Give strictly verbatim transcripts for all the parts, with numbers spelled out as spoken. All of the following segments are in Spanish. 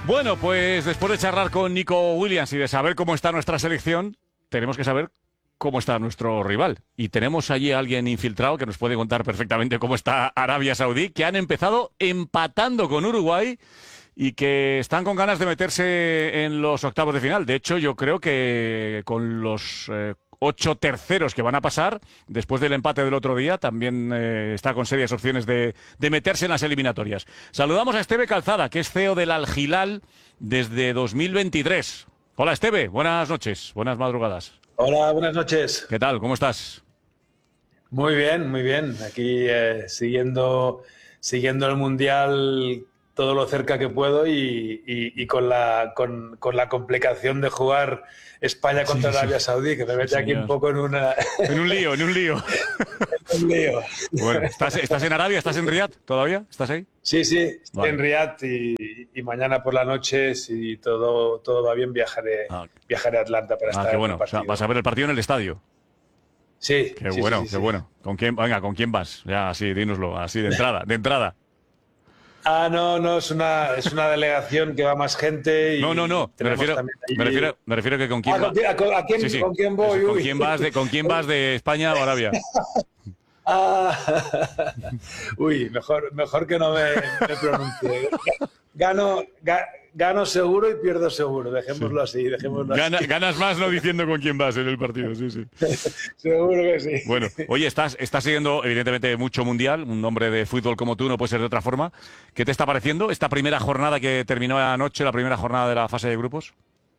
Bueno, pues después de charlar con Nico Williams y de saber cómo está nuestra selección, tenemos que saber cómo está nuestro rival. Y tenemos allí a alguien infiltrado que nos puede contar perfectamente cómo está Arabia Saudí, que han empezado empatando con Uruguay y que están con ganas de meterse en los octavos de final. De hecho, yo creo que con los eh, ocho terceros que van a pasar, después del empate del otro día, también eh, está con serias opciones de, de meterse en las eliminatorias. Saludamos a Esteve Calzada, que es C E O del Al Hilal desde dos mil veintitrés. Hola, Esteve, buenas noches, buenas madrugadas. Hola, buenas noches. ¿Qué tal? ¿Cómo estás? Muy bien, muy bien. Aquí eh, siguiendo, siguiendo el Mundial todo lo cerca que puedo y, y, y con, la, con, con la complicación de jugar España contra sí, Arabia sí. Saudí, que me mete sí, aquí un poco en una... En un lío, en un lío. En un lío. Bueno, ¿estás, ¿estás en Arabia? ¿Estás en Riad todavía? ¿Estás ahí? Sí, sí, estoy vale. en Riad y, y mañana por la noche, si todo, todo va bien, viajaré, ah. viajaré a Atlanta para ah, estar qué bueno. en el partido. O sea, vas a ver el partido en el estadio. Sí. Qué sí, bueno, sí, qué sí. bueno. ¿Con quién, venga, ¿con quién vas? Ya, así, dínoslo, así de entrada, de entrada. Ah, no, no, es una, es una delegación que va más gente. Y no, no, no, me refiero, allí... me, refiero, me refiero que con quién, ah, va... ¿con, a quién, sí, sí. ¿con quién voy? Eso, ¿con, quién vas de, ¿Con quién vas de España o Arabia? Ah, uy, mejor, mejor que no me, me pronuncie. Gano, ga, gano seguro y pierdo seguro, dejémoslo sí. así. Dejémoslo Gana, así. Ganas más no diciendo con quién vas en el partido, sí, sí. Seguro que sí. Bueno, oye, estás, estás siguiendo evidentemente mucho mundial, un hombre de fútbol como tú no puede ser de otra forma. ¿Qué te está pareciendo esta primera jornada que terminó anoche, la primera jornada de la fase de grupos?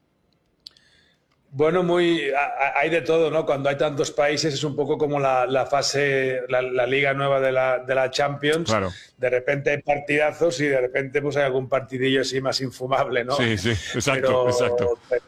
Bueno, muy hay de todo, ¿no? Cuando hay tantos países es un poco como la, la fase, la, la liga nueva de la, de la Champions. Claro. De repente hay partidazos y de repente pues hay algún partidillo así más infumable, ¿no? Sí, sí, exacto, pero, exacto. Pero,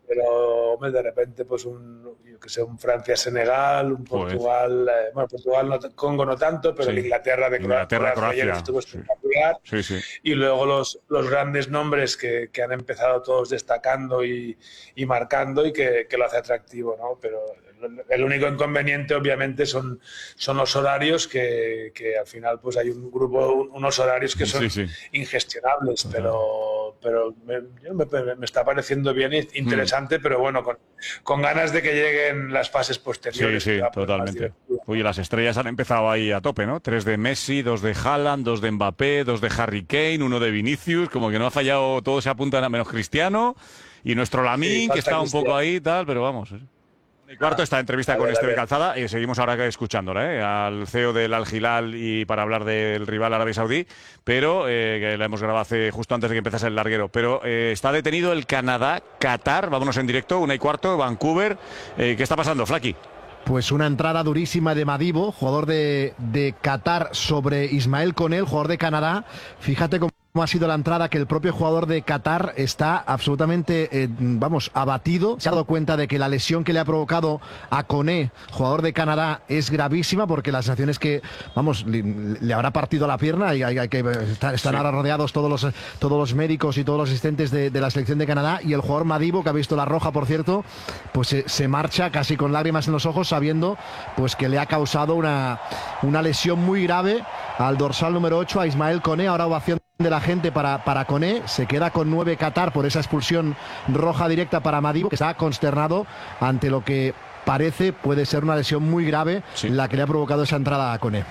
pero hombre, de repente pues un, yo que sé, un Francia-Senegal, un Portugal, eh, bueno, Portugal, no, Congo no tanto, pero sí. el Inglaterra de Inglaterra, Croacia, Croacia estuvo espectacular. Sí, sí. Y luego los, los grandes nombres que, que han empezado todos destacando y, y marcando y que, que lo hace atractivo, ¿no? Pero el único inconveniente obviamente son, son los horarios que, que al final pues hay un grupo, unos horarios que son sí, sí. ingestionables, pero, pero me, me, me está pareciendo bien interesante, mm. pero bueno, con, con ganas de que lleguen las fases posteriores. Sí, sí, totalmente. Oye, las estrellas han empezado ahí a tope, ¿no? Tres de Messi, dos de Haaland, dos de Mbappé, dos de Harry Kane, uno de Vinicius, como que no ha fallado, todos se apuntan a menos Cristiano, y nuestro Lamín, sí, que está un Cristiano. poco ahí y tal, pero vamos. Y cuarto, esta entrevista ah, con Esteve Calzada, y seguimos ahora escuchándola, ¿eh? Al C E O del Al Hilal y para hablar del rival Arabia Saudí, pero eh, que la hemos grabado hace justo antes de que empezase el larguero. Pero eh, está detenido el Canadá-Qatar, vámonos en directo, una y cuarto, Vancouver. Eh, ¿Qué está pasando, Flaki? Pues una entrada durísima de Madibo, jugador de, de Qatar, sobre Ismael Konel, jugador de Canadá. Fíjate cómo ha sido la entrada, que el propio jugador de Qatar está absolutamente, eh, vamos, abatido. Se ha dado cuenta de que la lesión que le ha provocado a Koné, jugador de Canadá, es gravísima, porque la sensación es que, vamos, le, le habrá partido la pierna y hay, hay que están sí. ahora rodeados todos los, todos los médicos y todos los asistentes de, de la selección de Canadá. Y el jugador Madibo, que ha visto la roja, por cierto, pues se, se marcha casi con lágrimas en los ojos, sabiendo pues que le ha causado una, una lesión muy grave al dorsal número ocho, a Ismael Koné. Ahora ovación de la gente para, para Koné. Se queda con nueve Qatar por esa expulsión roja directa para Madibo, que está consternado ante lo que parece puede ser una lesión muy grave, sí. la que le ha provocado esa entrada a Koné.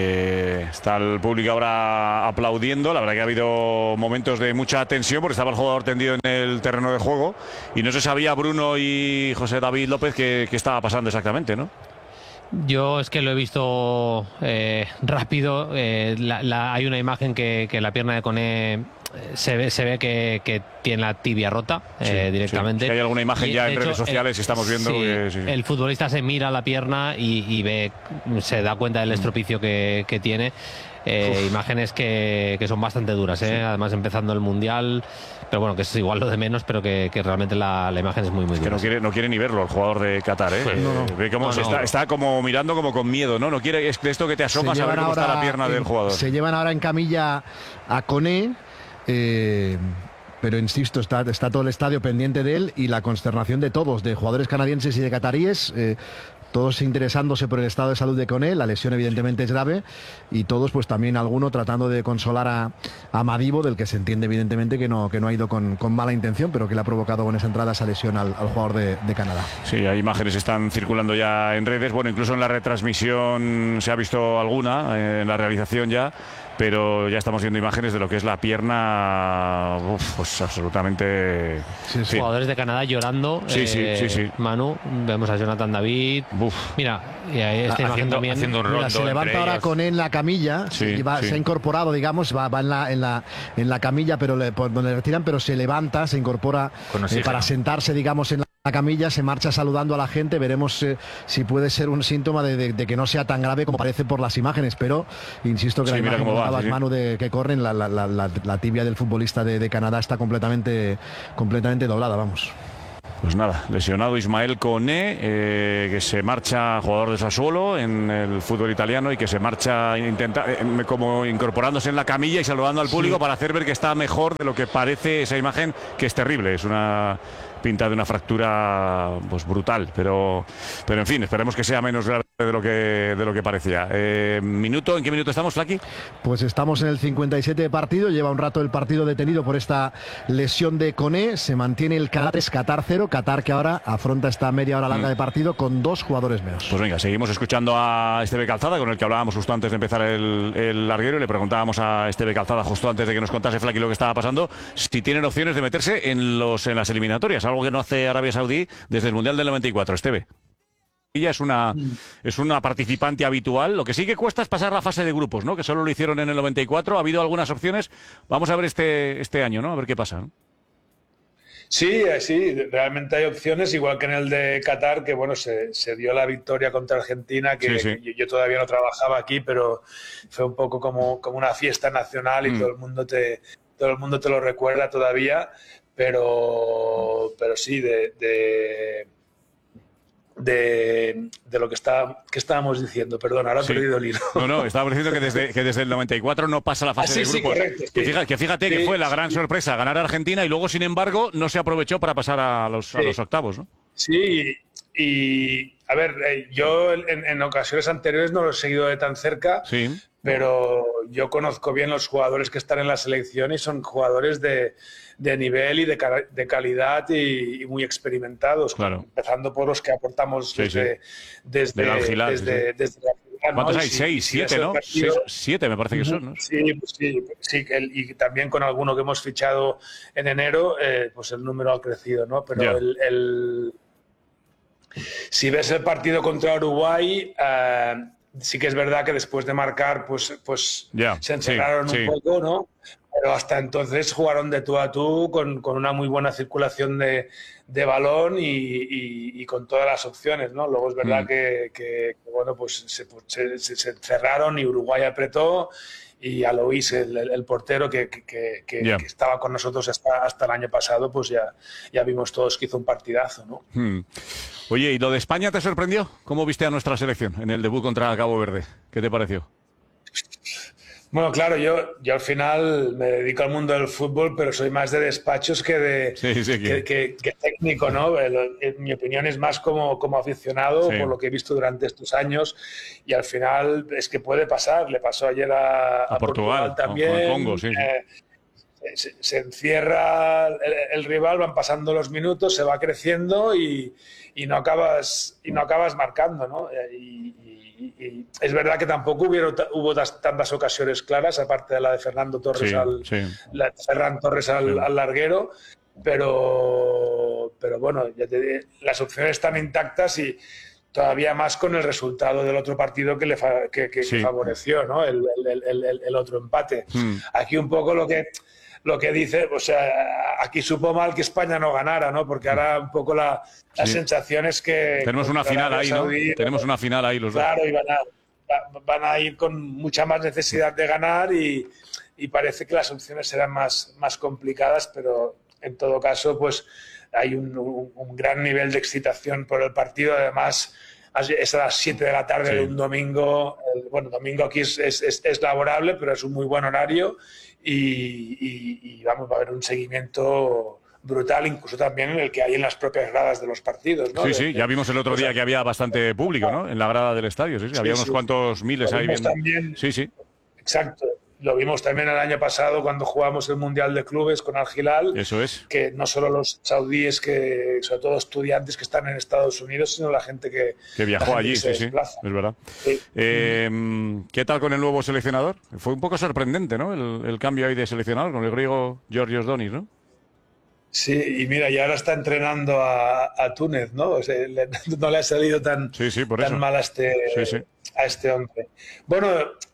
Eh, está el público ahora aplaudiendo. La verdad que ha habido momentos de mucha tensión porque estaba el jugador tendido en el terreno de juego y no se sabía, Bruno y José David López, qué, qué estaba pasando exactamente, ¿no? Yo es que lo he visto eh, rápido. Eh, la, la, hay una imagen que, que la pierna de Koné eh, se ve, se ve que, que tiene la tibia rota sí, eh, directamente. Sí. Es que hay alguna imagen y, ya en hecho, redes sociales y estamos viendo. Sí, que, sí. El futbolista se mira la pierna y, y ve, se da cuenta del estropicio que, que tiene. Eh, imágenes que, que son bastante duras, ¿eh? Sí. Además empezando el Mundial, pero bueno, que es igual lo de menos, pero que, que realmente la, la imagen es muy muy es dura. Que no quiere, no quiere ni verlo el jugador de Qatar, ¿eh? Pues, eh no, no. Ve cómo no, se no. Está, está como mirando como con miedo, ¿no? No quiere, es de esto que te asomas a ver cómo está la pierna en, del jugador. Se llevan ahora en camilla a Koné, eh, pero insisto, está, está todo el estadio pendiente de él y la consternación de todos, de jugadores canadienses y de cataríes. Eh, todos interesándose por el estado de salud de Koné, la lesión evidentemente es grave, y todos pues también alguno tratando de consolar a, a Madibo, del que se entiende evidentemente que no, que no ha ido con, con mala intención, pero que le ha provocado con esa entrada esa lesión al, al jugador de, de Canadá. Sí, hay imágenes que están circulando ya en redes, bueno, incluso en la retransmisión se ha visto alguna, eh, en la realización ya, pero ya estamos viendo imágenes de lo que es la pierna, uf, pues absolutamente... Sí, sí. Jugadores de Canadá llorando. Sí, eh, sí, sí, sí. Manu, vemos a Jonathan David. Uf. Mira, y ahí esta imagen haciendo, también. Haciendo un rondo. Mira, se levanta ahora con él en la camilla, sí, y va, sí. se ha incorporado, digamos, va, va en, la, en, la, en la camilla, pero le, por donde le retiran, pero se levanta, se incorpora eh, para sentarse, digamos, en la la camilla, se marcha saludando a la gente. Veremos eh, si puede ser un síntoma de, de, de que no sea tan grave como parece por las imágenes, pero insisto que sí, la imagen como va, sí, Manu, de que corren, la, la, la, la tibia del futbolista de, de Canadá está completamente, completamente doblada, vamos. Pues nada, lesionado Ismael Koné, eh, que se marcha, jugador de Sassuolo en el fútbol italiano, y que se marcha intenta, eh, como incorporándose en la camilla y saludando al público, sí, para hacer ver que está mejor de lo que parece esa imagen, que es terrible. Es una pinta de una fractura pues brutal, pero pero en fin, esperemos que sea menos grave de lo que de lo que parecía. Eh, minuto, ¿en qué minuto estamos, Flaki? Pues estamos en el cincuenta y siete de partido, lleva un rato el partido detenido por esta lesión de Koné, se mantiene el Qatar, es Qatar cero, Qatar que ahora afronta esta media hora larga mm. de partido con dos jugadores menos. Pues venga, seguimos escuchando a Esteve Calzada, con el que hablábamos justo antes de empezar el, el larguero, y le preguntábamos a Esteve Calzada justo antes de que nos contase, Flaki, lo que estaba pasando, si tienen opciones de meterse en los en las eliminatorias, algo que no hace Arabia Saudí desde el Mundial del noventa y cuatro, Esteve. Ella es una, es una participante habitual. Lo que sí que cuesta es pasar la fase de grupos, ¿no? Que solo lo hicieron en el noventa y cuatro. Ha habido algunas opciones. Vamos a ver este, este año, ¿no? A ver qué pasa, ¿no? Sí, sí, realmente hay opciones, igual que en el de Qatar, que bueno, se, se dio la victoria contra Argentina, que, sí, sí. que yo todavía no trabajaba aquí, pero fue un poco como, como una fiesta nacional, y mm. todo el mundo te, todo el mundo te lo recuerda todavía. Pero, pero sí, de, de, de, de lo que, está, que estábamos diciendo. Perdón, ahora sí. he perdido el hilo. No, no, estábamos diciendo que desde, que desde el noventa y cuatro no pasa la fase ah, sí, de grupos. Sí, correcto, que, sí. fíjate, que fíjate sí, que fue la gran sí. sorpresa ganar a Argentina, y luego, sin embargo, no se aprovechó para pasar a los, sí. a los octavos, ¿no? Sí, y a ver, yo en, en ocasiones anteriores no lo he seguido de tan cerca, sí. pero yo conozco bien los jugadores que están en la selección, y son jugadores de, de nivel y de, de calidad y, y muy experimentados, claro. empezando por los que aportamos sí, desde, sí. desde, desde, Gilal, desde, sí. desde la Gilal, ¿Cuántos ¿no? hay? Si, Seis, si siete, ¿no? Partido, Seis, siete me parece que son, ¿no? Sí, pues sí, sí el, y también con alguno que hemos fichado en enero, eh, pues el número ha crecido, ¿no? Pero yeah. el, el si ves el partido contra Uruguay, eh, sí que es verdad que después de marcar, pues, pues yeah, se encerraron sí, un sí. poco, ¿no? Pero hasta entonces jugaron de tú a tú, con, con una muy buena circulación de, de balón y, y, y con todas las opciones, ¿no? Luego es verdad mm. que, que, que, bueno, pues se, se, se encerraron y Uruguay apretó, y Alois, el, el, el portero que, que, que, yeah. que estaba con nosotros hasta, hasta el año pasado, pues ya, ya vimos todos que hizo un partidazo, ¿no? Hmm. Oye, ¿y lo de España te sorprendió? ¿Cómo viste a nuestra selección en el debut contra Cabo Verde? ¿Qué te pareció? Bueno, claro, yo, yo al final me dedico al mundo del fútbol, pero soy más de despachos que de sí, sí, que, que, que técnico, ¿no? En mi opinión es más como, como aficionado, sí. por lo que he visto durante estos años, y al final es que puede pasar. Le pasó ayer a, a, a Portugal, Portugal también. Con el Congo, sí. Eh, se, se encierra el, el rival, van pasando los minutos, se va creciendo y, y no acabas y no acabas marcando, ¿no? Y, Y es verdad que tampoco hubieron, hubo tantas ocasiones claras, aparte de la de Fernando Torres, sí, al, sí. La de Ferran Torres al, sí. al larguero, pero, pero bueno, ya te, las opciones están intactas, y todavía más con el resultado del otro partido que le fa, que, que, sí. que favoreció, ¿no? el, el, el, el otro empate. Mm. Aquí un poco lo que... lo que dice, o sea, aquí supo mal que España no ganara, ¿no? Porque ahora un poco la, la sí. sensación es que... Tenemos una final ahí, Saudí, ¿no? Tenemos una final ahí los claro, dos. Claro, y van a, van a ir con mucha más necesidad de ganar, y, y parece que las opciones serán más, más complicadas, pero en todo caso, pues hay un, un, un gran nivel de excitación por el partido. Además, es a las siete de la tarde sí. de un domingo. El, bueno, domingo aquí es, es, es, es laborable, pero es un muy buen horario. Y, y, y vamos, va a haber un seguimiento brutal, incluso también en el que hay en las propias gradas de los partidos, ¿no? Sí, de, sí, ya vimos el otro día que había bastante público, ¿no? En la grada del estadio, sí, sí, sí, había unos sí. cuantos miles Lo ahí vimos viendo. también, Sí, sí. exacto. Lo vimos también el año pasado cuando jugamos el Mundial de Clubes con Al Hilal. Eso es. Que no solo los saudíes, que sobre todo estudiantes que están en Estados Unidos, sino la gente que, que viajó allí, sí, sí, es verdad. Sí. Eh, ¿Qué tal con el nuevo seleccionador? Fue un poco sorprendente, ¿no? El, el cambio ahí de seleccionador con el griego Georgios Donis, ¿no? Sí, y mira, y ahora está entrenando a, a Túnez, ¿no? O sea, le, no le ha salido tan, sí, sí, por tan eso. mal a este, sí, sí. a este hombre. Bueno,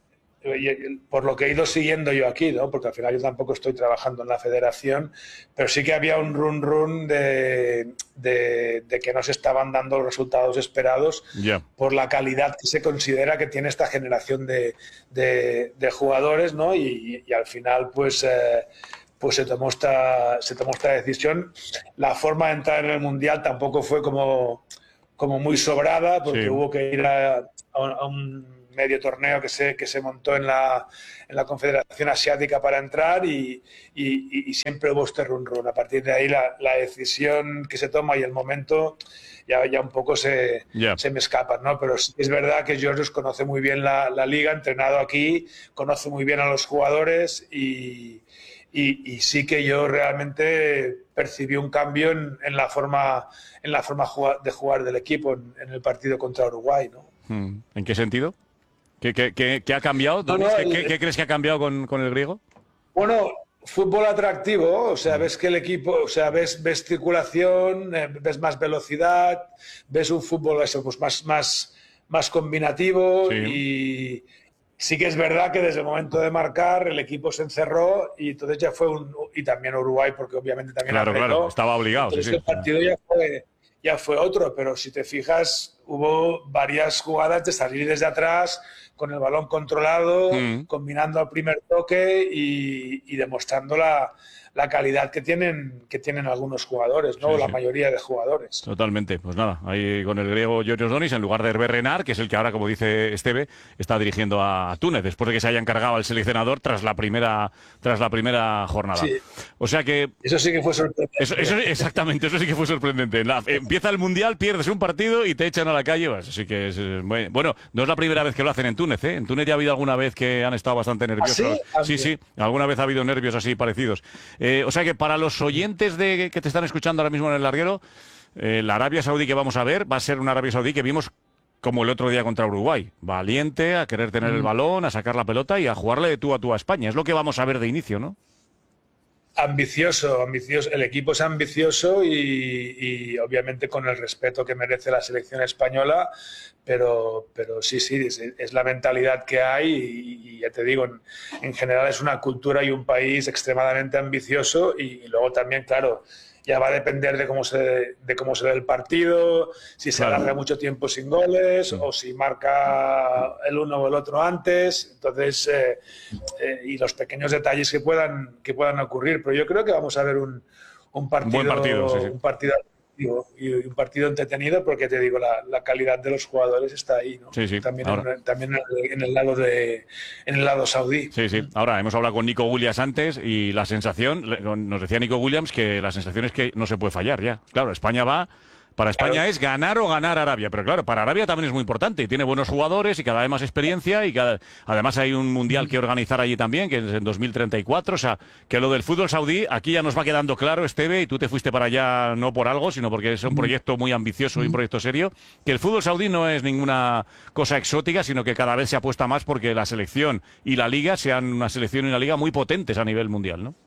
por lo que he ido siguiendo yo aquí, ¿no? Porque al final yo tampoco estoy trabajando en la federación, pero sí que había un run run de, de, de que no se estaban dando los resultados esperados yeah. por la calidad que se considera que tiene esta generación de, de, de jugadores, ¿no? Y, y al final, pues... Eh, pues se tomó, esta, se tomó esta decisión. La forma de entrar en el Mundial tampoco fue como, como muy sobrada, porque sí. hubo que ir a, a, un, a un medio torneo que se, que se montó en la, en la Confederación Asiática para entrar y, y, y siempre hubo este run run. A partir de ahí la, la decisión que se toma y el momento ya, ya un poco se, yeah. se me escapan, ¿no? Pero sí es verdad que Georgios conoce muy bien la, la liga, entrenado aquí, conoce muy bien a los jugadores y... Y, y sí que yo realmente percibí un cambio en, en la forma, en la forma de jugar del equipo en, en el partido contra Uruguay, ¿no? ¿En qué sentido? ¿Qué, qué, qué, qué ha cambiado? No, no, ¿Qué, el, qué, ¿Qué crees que ha cambiado con, con el griego? Bueno, fútbol atractivo, o sea, ves que el equipo, o sea, ves, ves circulación, eh, ves más velocidad, ves un fútbol eso, pues más, más, más combinativo sí. y... Sí que es verdad que desde el momento de marcar el equipo se encerró y entonces ya fue un... Y también Uruguay, porque obviamente también claro, apretó. Claro, estaba obligado. Entonces sí, sí. el partido ya fue, ya fue otro, pero si te fijas, hubo varias jugadas de salir desde atrás con el balón controlado, mm. combinando al primer toque y, y demostrando la, la calidad que tienen, que tienen algunos jugadores, ¿no? Sí, la sí. mayoría de jugadores. Totalmente. Pues nada, ahí con el griego Georgios Donis en lugar de Hervé Renard, que es el que ahora, como dice Esteve, está dirigiendo a Túnez, después de que se haya encargado al seleccionador tras la primera, tras la primera jornada. Sí. O sea que... Eso sí que fue sorprendente. Eso, eso, exactamente, eso sí que fue sorprendente. La, empieza el Mundial, pierdes un partido y te echan a la calle. Pues, así que es, bueno, no es la primera vez que lo hacen en Túnez, ¿eh? En Túnez ya ha habido alguna vez que han estado bastante nerviosos. ¿Ah, sí? sí, sí, alguna vez ha habido nervios así parecidos. Eh, o sea que para los oyentes de que te están escuchando ahora mismo en el larguero, eh, la Arabia Saudí que vamos a ver va a ser una Arabia Saudí que vimos como el otro día contra Uruguay. Valiente, a querer tener mm. el balón, a sacar la pelota y a jugarle de tú a tú a España. Es lo que vamos a ver de inicio, ¿no? Ambicioso, ambicioso. El equipo es ambicioso y, y obviamente con el respeto que merece la selección española, pero, pero sí, sí, es, es la mentalidad que hay y, y ya te digo, en, en general es una cultura y un país extremadamente ambicioso y, y luego también, claro, ya va a depender de cómo se, de cómo se dé el partido, si se claro. alarga mucho tiempo sin goles o si marca el uno o el otro antes. Entonces, eh, eh, y los pequeños detalles que puedan, que puedan ocurrir. Pero yo creo que vamos a ver un, un partido, un partido, sí, sí. un partido y un partido entretenido porque te digo la, la calidad de los jugadores está ahí, ¿no? Sí, sí. También, en, también en el lado de en el lado saudí. Sí, sí. Ahora hemos hablado con Nico Williams antes y la sensación, nos decía Nico Williams que la sensación es que no se puede fallar ya. Claro, España va. Para España claro. es ganar o ganar Arabia, pero claro, para Arabia también es muy importante y tiene buenos jugadores y cada vez más experiencia y cada, además hay un mundial que organizar allí también, que es en dos mil treinta y cuatro, o sea, que lo del fútbol saudí aquí ya nos va quedando claro, Esteve, y tú te fuiste para allá no por algo, sino porque es un proyecto muy ambicioso y un proyecto serio, que el fútbol saudí no es ninguna cosa exótica, sino que cada vez se apuesta más porque la selección y la liga sean una selección y una liga muy potentes a nivel mundial, ¿no?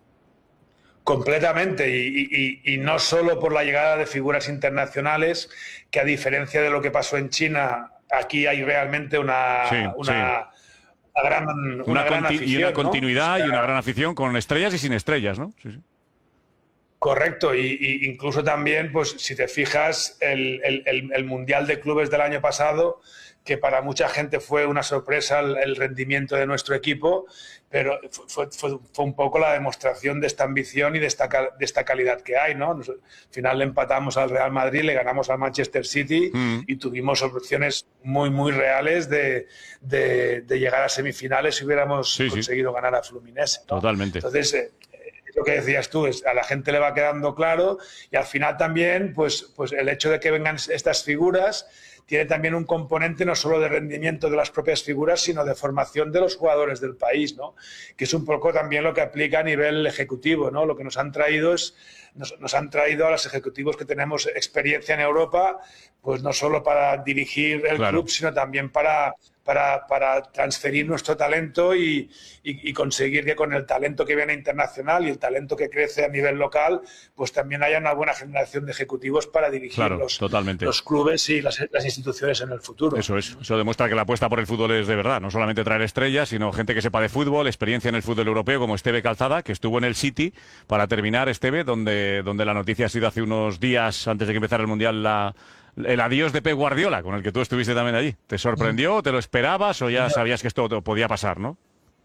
Completamente, y, y, y no solo por la llegada de figuras internacionales, que a diferencia de lo que pasó en China, aquí hay realmente una, sí, una, sí. una gran, una una gran afición, y una continuidad, ¿no? O sea, y una gran afición con estrellas y sin estrellas, ¿no? Sí, sí. Correcto, y, y incluso también, pues si te fijas, el, el, el, el Mundial de Clubes del año pasado, que para mucha gente fue una sorpresa el, el rendimiento de nuestro equipo, pero fue, fue, fue un poco la demostración de esta ambición y de esta, de esta calidad que hay, ¿no? Nos, al final le empatamos al Real Madrid, le ganamos al Manchester City mm. y tuvimos opciones muy, muy reales de, de, de llegar a semifinales si hubiéramos sí, conseguido sí. ganar a Fluminense, ¿no? Totalmente. Entonces, eh, lo que decías tú, es, a la gente le va quedando claro, y al final también pues, pues el hecho de que vengan estas figuras tiene también un componente no solo de rendimiento de las propias figuras, sino de formación de los jugadores del país, ¿no? Que es un poco también lo que aplica a nivel ejecutivo, ¿no? Lo que nos han traído es, nos, nos han traído a los ejecutivos que tenemos experiencia en Europa, pues no solo para dirigir el Claro. club, sino también para, para, para transferir nuestro talento y, y, y conseguir que con el talento que viene internacional y el talento que crece a nivel local, pues también haya una buena generación de ejecutivos para dirigir Claro, los, totalmente. los clubes y las, las instituciones en el futuro. Eso es, eso demuestra que la apuesta por el fútbol es de verdad, no solamente traer estrellas, sino gente que sepa de fútbol, experiencia en el fútbol europeo, como Esteve Calzada, que estuvo en el City para terminar, Esteve, donde, donde la noticia ha sido hace unos días, antes de que empezara el Mundial, la, el adiós de Pep Guardiola, con el que tú estuviste también allí. ¿Te sorprendió, te lo esperabas o ya sabías que esto podía pasar, no?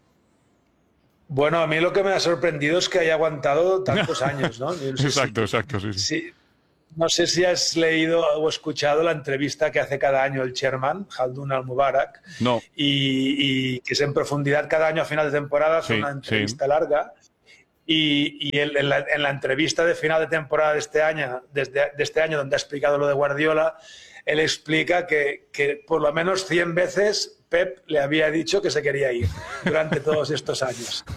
Bueno, a mí lo que me ha sorprendido es que haya aguantado tantos años, ¿no? No sé Exacto, si, exacto, sí, sí. si, no sé si has leído o escuchado la entrevista que hace cada año el chairman, Khaldun Al-Mubarak, No. y, y que es en profundidad cada año a final de temporada, hace Sí, una entrevista sí. larga. Y, y él, en, la, en la entrevista de final de temporada de este año, desde, de este año donde ha explicado lo de Guardiola, él explica que, que por lo menos cien veces Pep le había dicho que se quería ir durante todos estos años.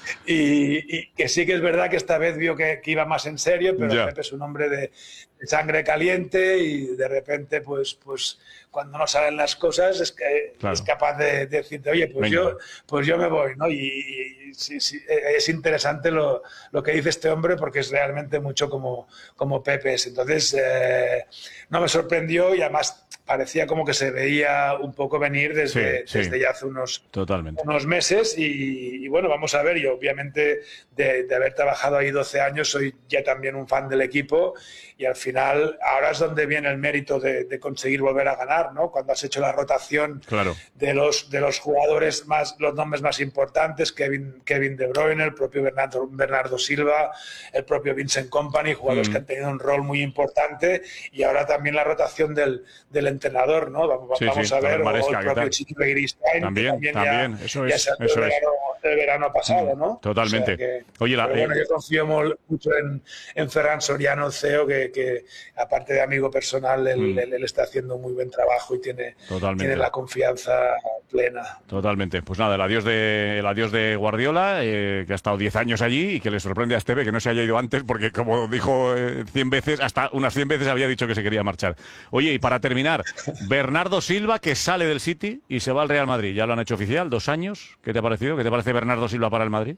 Y, y que sí que es verdad que esta vez vio que, que iba más en serio, pero Ya. Pep es un hombre de, de sangre caliente y de repente, pues, pues cuando no salen las cosas, es, que, Claro. es capaz de, de decirte, oye, pues Venga. yo, pues yo me voy, ¿no? Y, y sí, sí, es interesante lo, lo que dice este hombre porque es realmente mucho como, como Pepe es. Entonces, eh, no me sorprendió y además parecía como que se veía un poco venir desde, Sí, sí. desde ya hace unos, Totalmente. unos meses y, y bueno, vamos a ver, yo obviamente de, de haber trabajado ahí doce años soy ya también un fan del equipo y al final ahora es donde viene el mérito de, de conseguir volver a ganar, ¿no? Cuando has hecho la rotación Claro. de los, de los jugadores más, los nombres más importantes, Kevin, Kevin De Bruyne, el propio Bernardo, Bernardo Silva, el propio Vincent Kompany, jugadores Mm. que han tenido un rol muy importante y ahora también la rotación del, del entrenador, ¿no? Vamos, Sí, vamos sí, a ver, Robert Maresca, o el ¿qué propio tal? Chiqui Begiristain, También, que también, también, ya, eso ya es, se hace eso el es. verano, el verano pasado, ¿no? Totalmente. O sea que- Oye, la- pero bueno, eh, yo confío mol- mucho en, en Ferran Soriano, C E O, que, que aparte de amigo personal, él, Mm. él- él está haciendo un muy buen trabajo y tiene, Totalmente. tiene la confianza plena. Totalmente. Pues nada, el adiós de, el adiós de Guardiola, eh, que ha estado diez años allí y que le sorprende a Esteve que no se haya ido antes, porque como dijo eh, cien veces, hasta unas cien veces había dicho que se quería marchar. Oye, y para terminar, Bernardo Silva, que sale del City y se va al Real Madrid. Ya lo han hecho oficial, dos años. ¿Qué te ha parecido? ¿Qué te parece Bernardo Silva para el Madrid?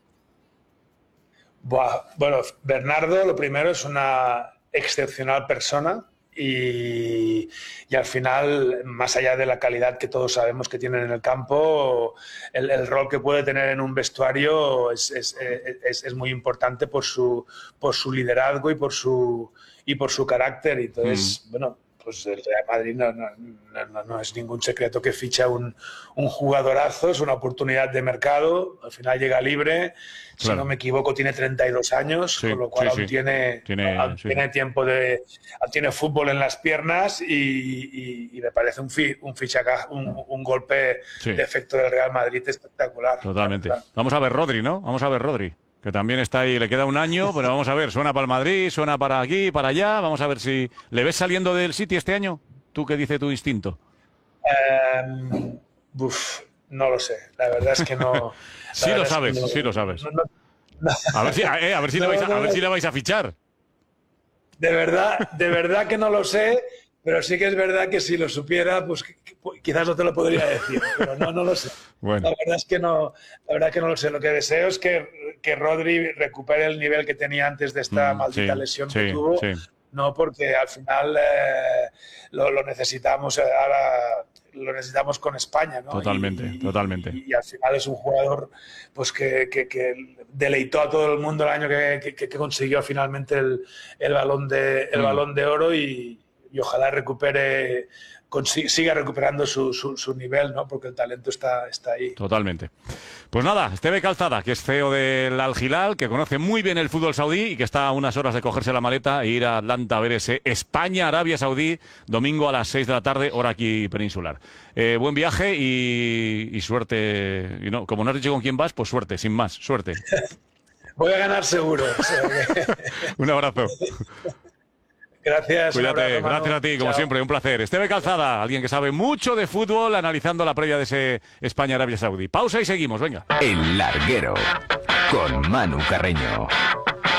Buah, bueno, Bernardo, lo primero, es una excepcional persona y, y al final, más allá de la calidad que todos sabemos que tienen en el campo, el, el rol que puede tener en un vestuario es, es, es, es muy importante por su, por su liderazgo y por su, y por su carácter. Y entonces, mm. bueno, pues el Real Madrid no, no, no, no es ningún secreto que ficha un, un jugadorazo, es una oportunidad de mercado, al final llega libre, claro. Si no me equivoco tiene treinta y dos años, sí, con lo cual sí, aún, sí. Tiene, tiene, aún sí. tiene tiempo de, aún tiene fútbol en las piernas y, y, y me parece un, fi, un fichaje, un, un golpe sí. de efecto del Real Madrid espectacular. Totalmente. Claro. Vamos a ver Rodri, ¿no? Vamos a ver Rodri. Que también está ahí, le queda un año, pero vamos a ver, suena para el Madrid, suena para aquí, para allá, vamos a ver si... ¿Le ves saliendo del City este año? ¿Tú qué dice tu instinto? Um, uf, no lo sé, la verdad es que no... sí lo sabes, no, sí lo sabes. No, no, no. A ver si, eh, a ver si, le vais a, a ver si le vais a fichar. De verdad, de verdad que no lo sé, pero sí que es verdad que si lo supiera, pues quizás no te lo podría decir, pero no, no lo sé. Bueno. La verdad es que no, la verdad que no lo sé. Lo que deseo es que, que Rodri recupere el nivel que tenía antes de esta mm, maldita sí, lesión sí, que tuvo. Sí. No, porque al final eh, lo, lo necesitamos ahora, lo necesitamos con España, ¿no? Totalmente, y, totalmente. Y, y al final es un jugador pues que, que, que deleitó a todo el mundo el año que, que, que consiguió finalmente el, el balón de el mm. balón de oro y, y ojalá recupere, siga recuperando su, su, su nivel, ¿no? Porque el talento está, está ahí. Totalmente. Pues nada, Esteve Calzada, que es C E O del Al Hilal, que conoce muy bien el fútbol saudí y que está a unas horas de cogerse la maleta e ir a Atlanta a ver ese España-Arabia Saudí, domingo a las seis de la tarde, hora aquí peninsular. Eh, buen viaje y, y suerte. Y no, como no has dicho con quién vas, pues suerte, sin más, suerte. Voy a ganar seguro. O sea que... Un abrazo. Gracias. Cuídate, un abrazo, gracias a ti, como Chao. siempre, un placer. Esteve Calzada, alguien que sabe mucho de fútbol, analizando la previa de ese España-Arabia Saudí. Pausa y seguimos, venga. El Larguero con Manu Carreño.